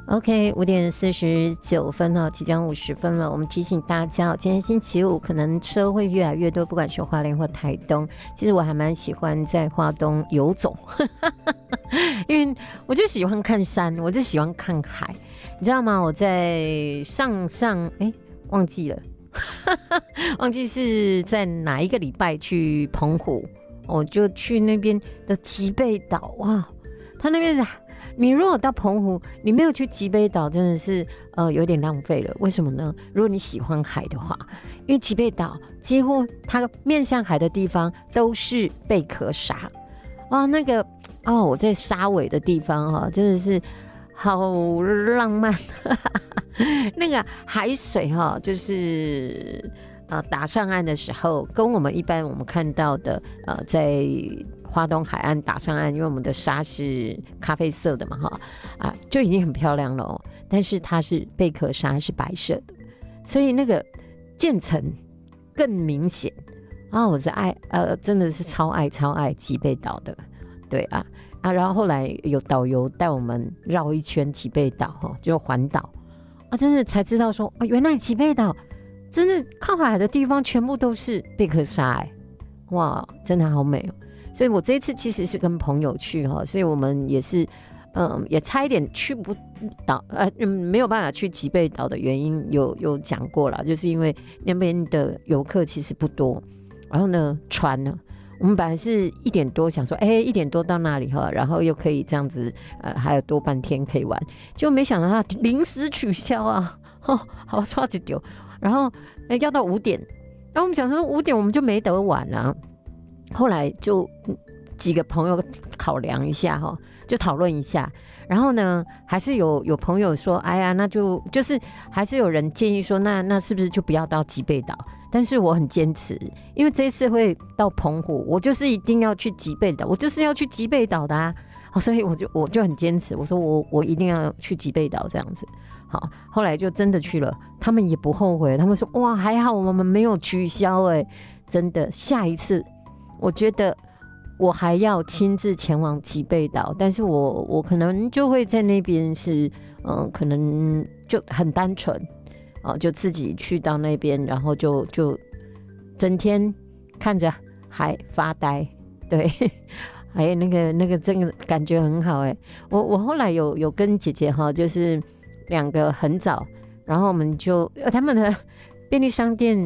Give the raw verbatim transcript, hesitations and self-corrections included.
OK， 五点四十九分了，即将五十分了。我们提醒大家，今天星期五，可能车会越来越多，不管是花莲或台东。其实我还蛮喜欢在花东游走，因为我就喜欢看山，我就喜欢看海，你知道吗？我在上上哎忘记了，忘记是在哪一个礼拜去澎湖，我就去那边的吉贝岛，哇，他那边的。你如果到澎湖，你没有去吉贝岛，真的是呃有点浪费了。为什么呢？如果你喜欢海的话，因为吉贝岛几乎它面向海的地方都是贝壳沙啊，那个哦，我在沙尾的地方哈、哦，真的是好浪漫。那个海水哈、哦，就是呃打上岸的时候，跟我们一般我们看到的呃在。花东海岸打上岸，因为我们的沙是咖啡色的嘛，哈啊，就已经很漂亮了哦。但是它是贝壳沙，是白色的，所以那个渐层更明显啊！我是爱呃，真的是超爱超爱吉贝岛的，对啊啊！然后后来有导游带我们绕一圈吉贝岛，哈，就环岛啊，真的才知道说，啊，原来吉贝岛真的靠海的地方全部都是贝壳沙，哎，哇，真的好美哦！所以我这一次其实是跟朋友去哈，所以我们也是，嗯，也差一点去不到，呃，没有办法去吉贝岛的原因有有讲过了，就是因为那边的游客其实不多，然后呢，船呢，我们本来是一点多想说，哎，一点多到那里哈，然后又可以这样子，呃，还有多半天可以玩，就没想到它临时取消啊，哦，好差几丢，然后要到五点，然后我们想说五点我们就没得玩啊。后来就几个朋友考量一下哈，就讨论一下，然后呢，还是有有朋友说，哎呀，那就就是还是有人建议说，那那是不是就不要到吉贝岛？但是我很坚持，因为这一次会到澎湖，我就是一定要去吉贝岛，我就是要去吉贝岛的啊，所以我就我就很坚持，我说我我一定要去吉贝岛这样子。好，后来就真的去了，他们也不后悔，他们说哇，还好我们没有取消哎、欸，真的，下一次。我觉得我还要亲自前往吉贝岛，但是我我可能就会在那边是，嗯、呃，可能就很单纯，啊、呃，就自己去到那边，然后就就整天看着海发呆，对，哎，那个那个真的感觉很好哎。我我后来有有跟姐姐哈，就是两个很早，然后我们就他们的便利商店